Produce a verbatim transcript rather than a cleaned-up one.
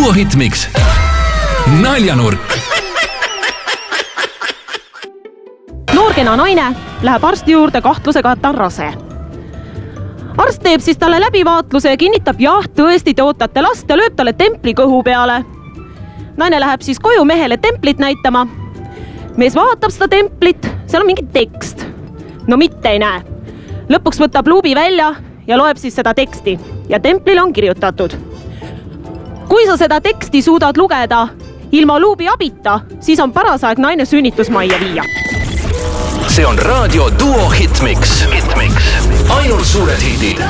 Duo Hitmix. Naljanurk. Noorkena naine läheb arsti juurde kahtlusega, et ta on rase. Arst teeb siis talle läbivaatluse ja kinnitab, jah, tõesti te ootate last ja lööb talle templi kõhu peale. Naine läheb siis koju mehele templit näitama. Mees vaatab seda templit, seal on mingi tekst. No mitte ei näe. Lõpuks võtab luubi välja ja loeb siis seda teksti ja templil on kirjutatud. Kui sa seda teksti suudad lugeda ilma luubi abita, siis on paras aeg naine sünnitusmajja viia. See on Raadio Duo Hitmix. Hitmix. Ainult suured hidid.